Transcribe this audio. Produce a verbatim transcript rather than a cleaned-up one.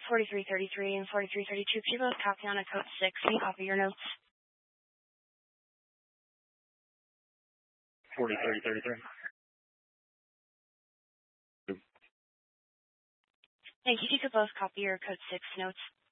forty-three thirty-three and forty-three thirty-two. Could you both copy on a code six? Can you copy your notes? forty-three thirty-three. Thank you. You could both copy your code six notes.